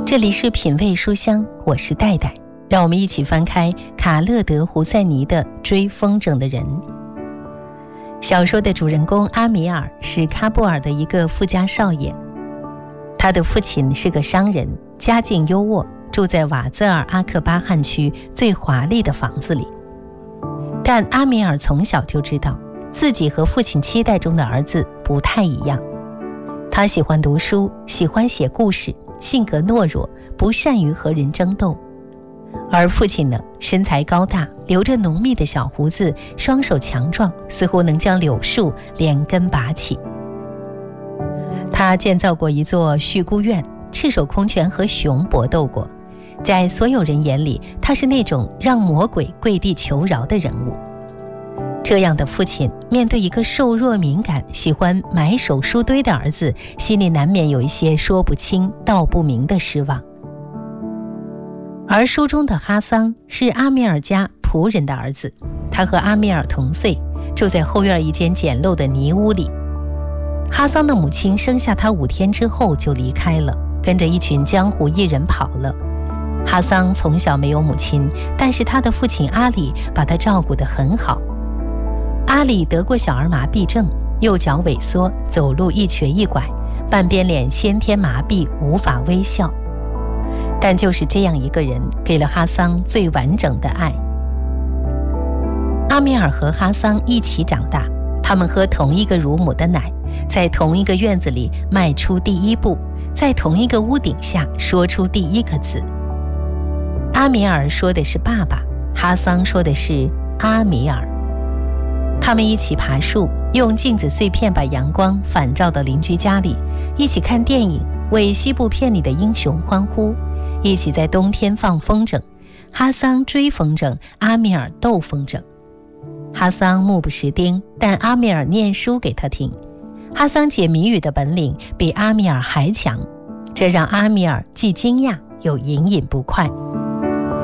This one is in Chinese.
这里是品味书香，我是戴戴，让我们一起翻开卡勒德·胡塞尼的《追风筝的人》。小说的主人公阿米尔是喀布尔的一个富家少爷，他的父亲是个商人，家境优渥，住在瓦兹尔阿克巴汗区最华丽的房子里。但阿米尔从小就知道自己和父亲期待中的儿子不太一样。他喜欢读书，喜欢写故事，性格懦弱，不善于和人争斗。而父亲呢，身材高大，留着浓密的小胡子，双手强壮，似乎能将柳树连根拔起。他建造过一座畜牧院，赤手空拳和熊搏斗过，在所有人眼里，他是那种让魔鬼跪地求饶的人物。这样的父亲面对一个瘦弱敏感、喜欢埋首书堆的儿子，心里难免有一些说不清道不明的失望。而书中的哈桑是阿米尔家仆人的儿子，他和阿米尔同岁，住在后院一间简陋的泥屋里。哈桑的母亲生下他5天之后就离开了，跟着一群江湖艺人跑了。哈桑从小没有母亲，但是他的父亲阿里把他照顾得很好。阿里得过小儿麻痹症，右脚萎缩，走路一瘸一拐，半边脸先天麻痹，无法微笑。但就是这样一个人，给了哈桑最完整的爱。阿米尔和哈桑一起长大，他们喝同一个乳母的奶，在同一个院子里迈出第一步，在同一个屋顶下说出第一个字。阿米尔说的是爸爸，哈桑说的是阿米尔。他们一起爬树，用镜子碎片把阳光反照到邻居家里，一起看电影，为西部片里的英雄欢呼，一起在冬天放风筝，哈桑追风筝，阿米尔斗风筝。哈桑目不识丁，但阿米尔念书给他听。哈桑解谜语的本领比阿米尔还强，这让阿米尔既惊讶又隐隐不快。